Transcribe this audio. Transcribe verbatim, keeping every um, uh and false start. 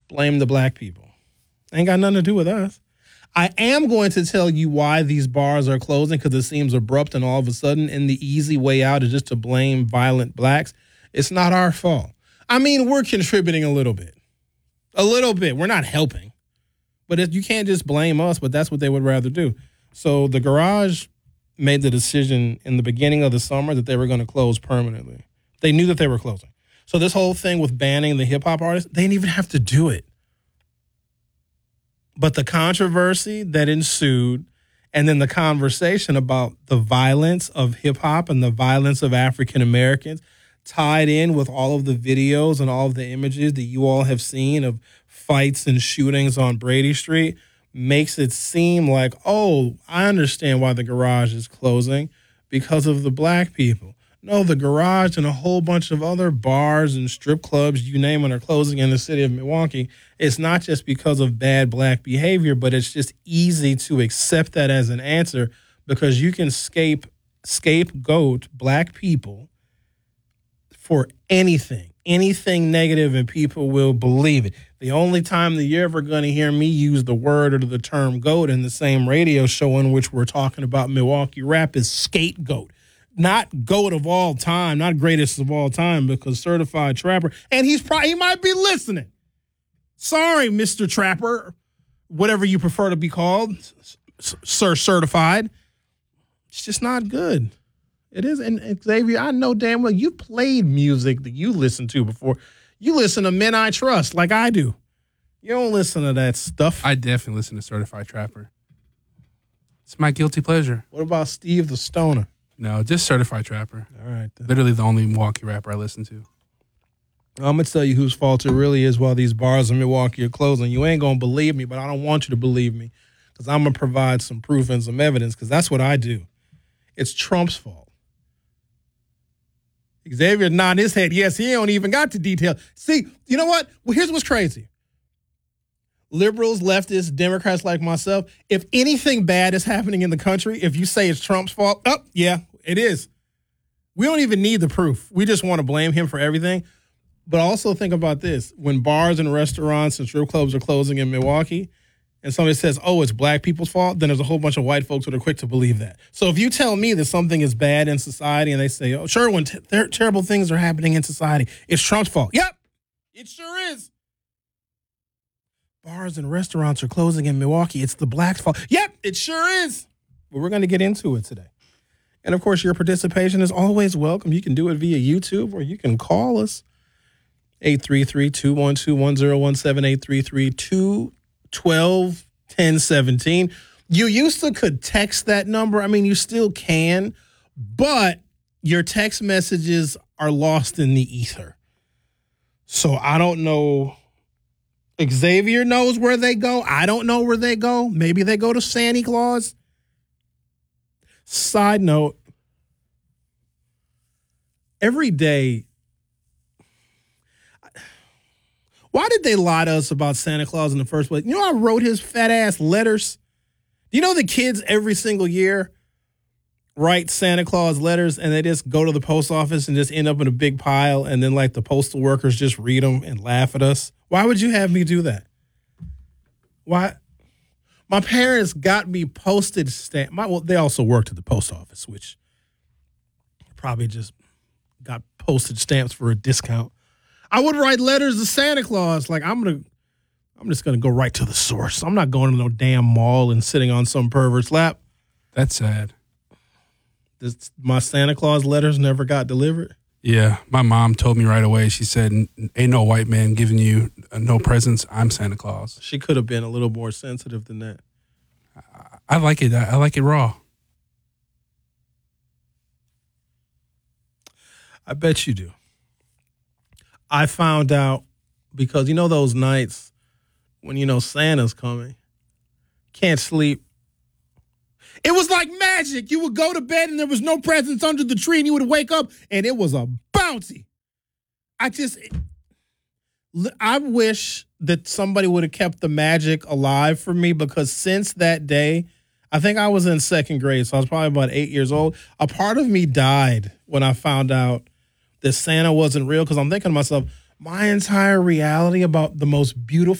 blame the black people. Ain't got nothing to do with us. I am going to tell you why these bars are closing, because it seems abrupt and all of a sudden, and the easy way out is just to blame violent blacks. It's not our fault. I mean, we're contributing a little bit. A little bit. We're not helping. But it, you can't just blame us, but that's what they would rather do. So the Garage made the decision in the beginning of the summer that they were going to close permanently. They knew that they were closing. So this whole thing with banning the hip-hop artists, they didn't even have to do it. But the controversy that ensued, and then the conversation about the violence of hip-hop and the violence of African Americans tied in with all of the videos and all of the images that you all have seen of fights and shootings on Brady Street makes it seem like, oh, I understand why the Garage is closing, because of the black people. No, the Garage and a whole bunch of other bars and strip clubs, you name it, are closing in the city of Milwaukee. It's not just because of bad black behavior, but it's just easy to accept that as an answer, because you can scape, scapegoat black people for anything, anything negative, and people will believe it. The only time that you're ever going to hear me use the word or the term goat in the same radio show in which we're talking about Milwaukee rap is scapegoat. Not GOAT of all time, not greatest of all time, because Certified Trapper, and he's probably, he might be listening. Sorry, Mister Trapper, whatever you prefer to be called, Sir Certified. It's just not good. It is, and Xavier, I know damn well you played music that you listened to before. You listen to Men I Trust like I do. You don't listen to that stuff. I definitely listen to Certified Trapper. It's my guilty pleasure. What about Steve the Stoner? No, just Certified Trapper. All right. Then. Literally the only Milwaukee rapper I listen to. I'm going to tell you whose fault it really is while these bars in Milwaukee are closing. You ain't going to believe me, but I don't want you to believe me, because I'm going to provide some proof and some evidence, because that's what I do. It's Trump's fault. Xavier nodding his head. Yes, he don't even got the detail. See, you know what? Well, here's what's crazy. Liberals, leftists, Democrats like myself, if anything bad is happening in the country, if you say it's Trump's fault, oh, yeah, it is. We don't even need the proof. We just want to blame him for everything. But also think about this. When bars and restaurants and strip clubs are closing in Milwaukee, and somebody says, oh, it's black people's fault, then there's a whole bunch of white folks that are quick to believe that. So if you tell me that something is bad in society and they say, oh, sure, when t- ter- terrible things are happening in society, it's Trump's fault. Yep, it sure is. Bars and restaurants are closing in Milwaukee. It's the black's fault. Yep, it sure is. But we're going to get into it today. And, of course, your participation is always welcome. You can do it via YouTube, or you can call us. eight three three, two one two, one zero one seven, eight three three, two one two, one zero one seven. You used to could text that number. I mean, you still can, but your text messages are lost in the ether. So I don't know. Xavier knows where they go. I don't know where they go. Maybe they go to Santa Claus. Side note, every day, why did they lie to us about Santa Claus in the first place? You know, I wrote his fat ass letters. Do you know the kids every single year write Santa Claus letters and they just go to the post office and just end up in a big pile, and then like the postal workers just read them and laugh at us? Why would you have me do that? Why? My parents got me postage stamp. My, well, they also worked at the post office, which probably just got postage stamps for a discount. I would write letters to Santa Claus. Like, I'm gonna, I'm just gonna go right to the source. I'm not going to no damn mall and sitting on some pervert's lap. That's sad. This, my Santa Claus letters never got delivered. Yeah, my mom told me right away. She said, ain't no white man giving you no presents. I'm Santa Claus. She could have been a little more sensitive than that. I, I like it. I like it raw. I bet you do. I found out because, you know, those nights when, you know, Santa's coming, can't sleep. It was like magic. You would go to bed and there was no presents under the tree, and you would wake up and it was a bounty. I just, I wish that somebody would have kept the magic alive for me, because since that day, I think I was in second grade, so I was probably about eight years old. A part of me died when I found out that Santa wasn't real, because I'm thinking to myself, my entire reality about the most beautiful